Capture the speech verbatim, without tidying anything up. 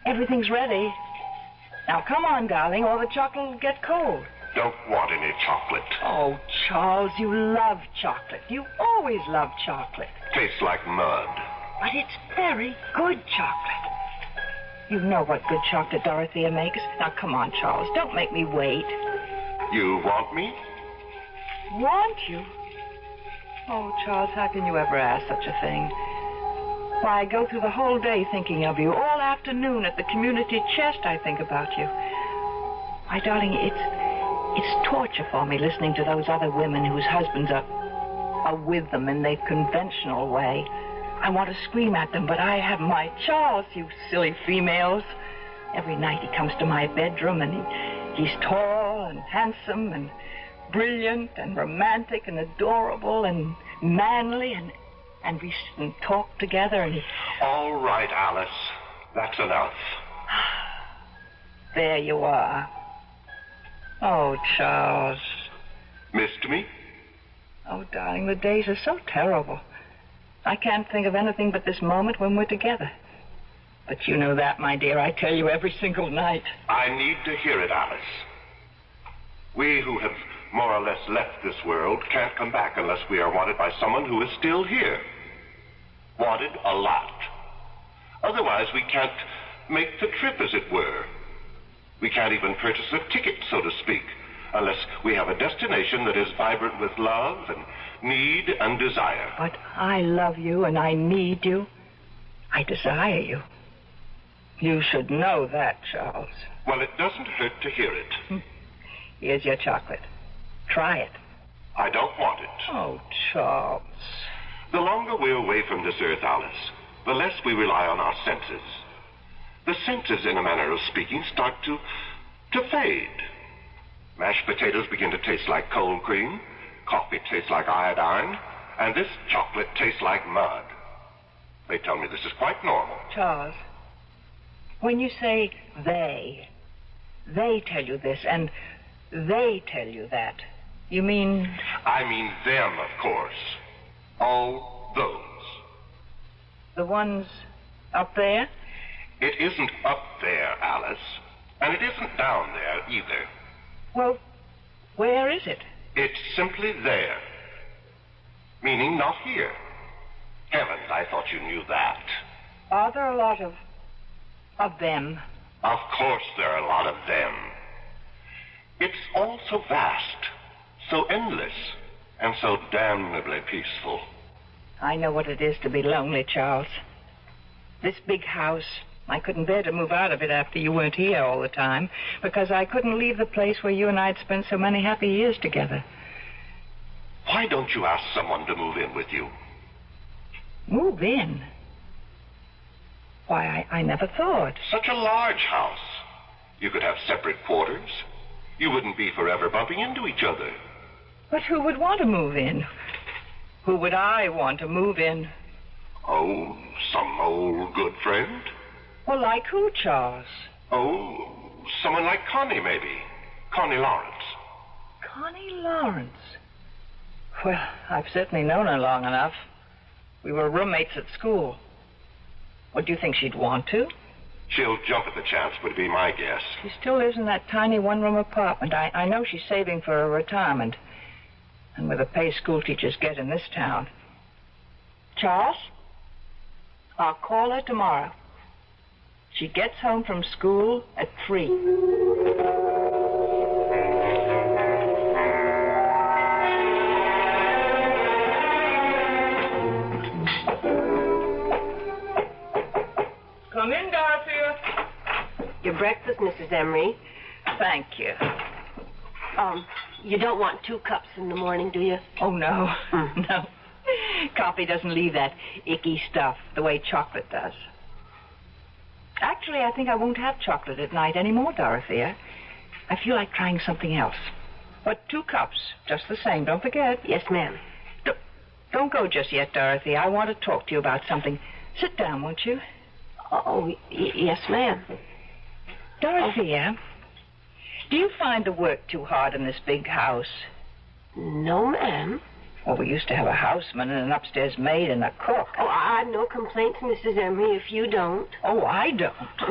Everything's ready. Now, come on, darling, or the chocolate will get cold. Don't want any chocolate. Oh, Charles, you love chocolate. You always love chocolate. Tastes like mud. But it's very good chocolate. You know what good chocolate Dorothea makes. Now, come on, Charles, don't make me wait. You want me? Want you? Oh, Charles, how can you ever ask such a thing? Why, I go through the whole day thinking of you. All afternoon at the community chest, I think about you. My darling, it's it's torture for me listening to those other women whose husbands are, are with them in their conventional way. I want to scream at them, but I have my Charles, you silly females. Every night he comes to my bedroom, and he, he's tall and handsome and brilliant and romantic and adorable and manly, and, and we sit and talk together, and he... All right, Alice. That's enough. There you are. Oh, Charles. Missed me? Oh, darling, the days are so terrible. I can't think of anything but this moment when we're together. But you know that, my dear. I tell you every single night. I need to hear it, Alice. We who have more or less left this world can't come back unless we are wanted by someone who is still here. Wanted a lot. Otherwise, we can't make the trip, as it were. We can't even purchase a ticket, so to speak, unless we have a destination that is vibrant with love and need and desire. But I love you and I need you. I desire you. You should know that, Charles. Well, it doesn't hurt to hear it. Here's your chocolate. Try it. I don't want it. Oh, Charles. The longer we're away from this earth, Alice, the less we rely on our senses. The senses, in a manner of speaking, start to, to fade. Mashed potatoes begin to taste like cold cream, coffee tastes like iodine, and this chocolate tastes like mud. They tell me this is quite normal. Charles, when you say they, they tell you this, and they tell you that, you mean... I mean them, of course. All those. The ones up there? It isn't up there, Alice, and it isn't down there either. Well, where is it? It's simply there. Meaning not here. Heavens, I thought you knew that. Are there a lot of... of them? Of course there are a lot of them. It's all so vast, so endless, and so damnably peaceful. I know what it is to be lonely, Charles. This big house, I couldn't bear to move out of it after you weren't here all the time, because I couldn't leave the place where you and I had spent so many happy years together. Why don't you ask someone to move in with you? Move in? Why, I, I never thought. Such a large house. You could have separate quarters. You wouldn't be forever bumping into each other. But who would want to move in? Who would I want to move in? Oh, some old good friend? Well, like who, Charles? Oh, someone like Connie, maybe. Connie Lawrence. Connie Lawrence? Well, I've certainly known her long enough. We were roommates at school. What, do you think she'd want to? She'll jump at the chance, would be my guess. She still lives in that tiny one-room apartment. I, I know she's saving for a retirement. And with the pay school teachers get in this town. Charles, I'll call her tomorrow. She gets home from school at three. Come in, Dorothea. Your breakfast, Missus Emery. Thank you. Um, you don't want two cups in the morning, do you? Oh, no. Mm. No. Coffee doesn't leave that icky stuff the way chocolate does. Actually, I think I won't have chocolate at night anymore, Dorothea. I feel like trying something else. But two cups, just the same, don't forget. Yes, ma'am. D- don't go just yet, Dorothea. I want to talk to you about something. Sit down, won't you? Oh, y- yes, ma'am. Dorothea, do you find the work too hard in this big house? No, ma'am. Well, we used to have a houseman and an upstairs maid and a cook. Oh, I've no complaints, Missus Emery, if you don't. Oh, I don't.